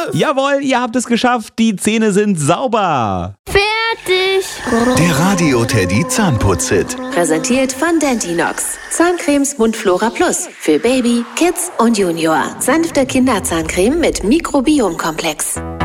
Jawohl, ihr habt es geschafft. Die Zähne sind sauber. Fertig. Der Radio Teddy Zahnputz-Hit. Präsentiert von Dentinox. Zahncremes Mundflora Plus. Für Baby, Kids und Junior. Sanfte Kinderzahncreme mit Mikrobiomkomplex.